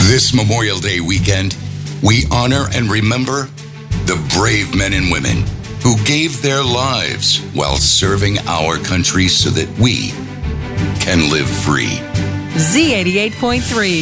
This Memorial Day weekend, we honor and remember the brave men and women who gave their lives while serving our country so that we can live free. Z88.3